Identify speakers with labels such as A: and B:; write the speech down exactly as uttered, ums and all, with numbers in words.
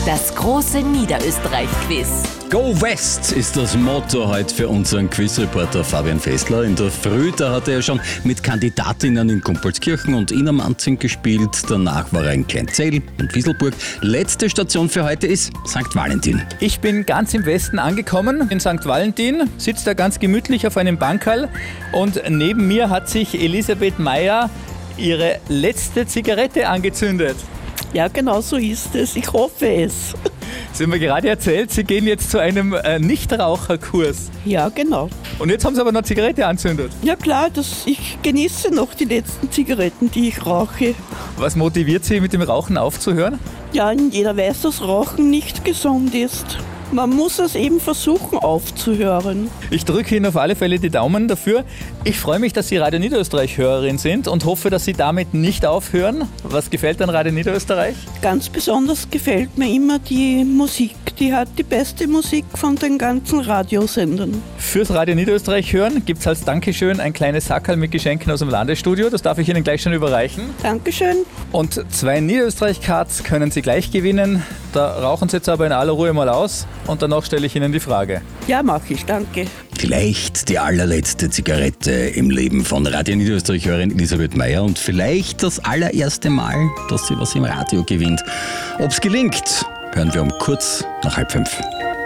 A: Das große Niederösterreich-Quiz.
B: Go West ist das Motto heute für unseren Quizreporter Fabian Festler. In der Früh, da hat er ja schon mit Kandidatinnen in Gumpolskirchen und Innermanzing gespielt. Danach war er in Kleinzell und Wieselburg. Letzte Station für heute ist Sankt Valentin.
C: Ich bin ganz im Westen angekommen, in Sankt Valentin, sitze da ganz gemütlich auf einem Bankerl und neben mir hat sich Elisabeth Meyer ihre letzte Zigarette angezündet.
D: Ja, genau so ist es. Ich hoffe es.
C: Sie haben mir gerade erzählt, Sie gehen jetzt zu einem äh, Nichtraucherkurs.
D: Ja, genau.
C: Und jetzt haben Sie aber eine Zigarette anzündet.
D: Ja klar, das, ich genieße noch die letzten Zigaretten, die ich rauche.
C: Was motiviert Sie, mit dem Rauchen aufzuhören?
D: Ja, jeder weiß, dass Rauchen nicht gesund ist. Man muss es eben versuchen aufzuhören.
C: Ich drücke Ihnen auf alle Fälle die Daumen dafür. Ich freue mich, dass Sie Radio Niederösterreich-Hörerin sind und hoffe, dass Sie damit nicht aufhören. Was gefällt an Radio Niederösterreich?
D: Ganz besonders gefällt mir immer die Musik. Die hat die beste Musik von den ganzen Radiosendern.
C: Fürs Radio Niederösterreich hören gibt es als Dankeschön ein kleines Sackerl mit Geschenken aus dem Landesstudio. Das darf ich Ihnen gleich schon überreichen.
D: Dankeschön.
C: Und zwei Niederösterreich-Cards können Sie gleich gewinnen. Da rauchen Sie jetzt aber in aller Ruhe mal aus und danach stelle ich Ihnen die Frage.
D: Ja, mache ich, danke.
B: Vielleicht die allerletzte Zigarette im Leben von Radio Niederösterreich-Hörerin Elisabeth Meyer und vielleicht das allererste Mal, dass sie was im Radio gewinnt. Ob's gelingt, hören wir um kurz nach halb fünf.